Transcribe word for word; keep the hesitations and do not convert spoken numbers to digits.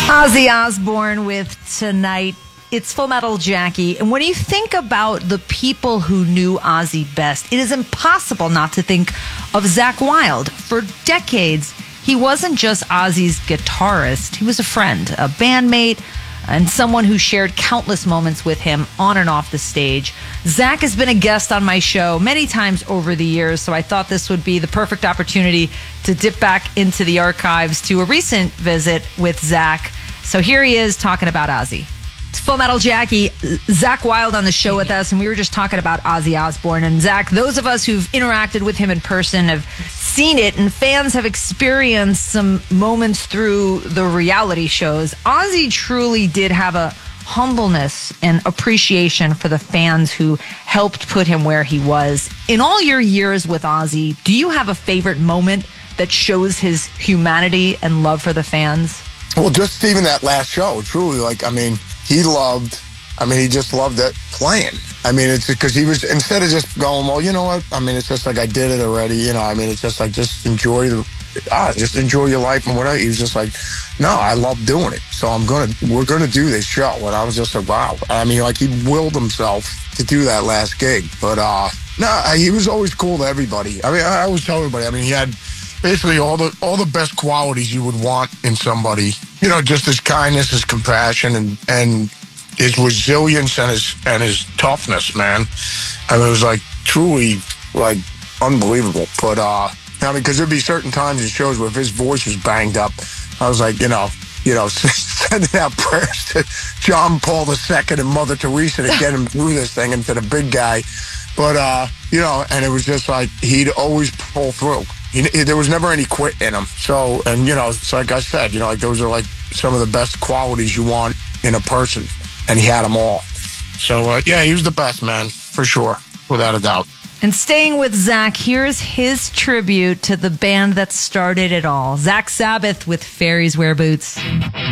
Ozzy Osbourne with Tonight. It's Full Metal Jackie. And when you think about the people who knew Ozzy best, it is impossible not to think of Zakk Wylde. For decades, he wasn't just Ozzy's guitarist. He was a friend, a bandmate, and someone who shared countless moments with him on and off the stage. Zakk has been a guest on my show many times over the years, so I thought this would be the perfect opportunity to dip back into the archives to a recent visit with Zakk. So here he is talking about Ozzy. It's Full Metal Jackie, Zakk Wylde on the show with us, and we were just talking about Ozzy Osbourne. And Zakk, those of us who've interacted with him in person have seen it, and fans have experienced some moments through the reality shows. Ozzy truly did have a humbleness and appreciation for the fans who helped put him where he was. In all your years with Ozzy, do you have a favorite moment that shows his humanity and love for the fans? Well, just even that last show, truly, like, I mean, he loved, I mean, he just loved it playing. I mean, it's because he was, instead of just going, well, you know what? I mean, it's just like, I did it already. You know, I mean, it's just like, just enjoy the, ah, just enjoy your life and whatever. He was just like, no, I love doing it. So I'm going to, we're going to do this show. And I was just like, wow. I mean, like, he willed himself to do that last gig. But, uh, no, he was always cool to everybody. I mean, I always tell everybody, I mean, he had basically all the, all the best qualities you would want in somebody. You know, just his kindness, his compassion, and, and his resilience and his and his toughness, man. I mean, it was like truly like unbelievable. But uh, I mean, because there'd be certain times in shows where if his voice was banged up, I was like, you know, you know, sending out prayers to John Paul the Second and Mother Teresa to get him through this thing and to the big guy. But uh, you know, and it was just like he'd always pull through. He, there was never any quit in him. So, and you know, it's like I said, you know, like those are like some of the best qualities you want in a person, and he had them all. So, uh, yeah, he was the best, man, for sure, without a doubt. And staying with Zakk, here's his tribute to the band that started it all. Zakk Sabbath with Fairies Wear Boots.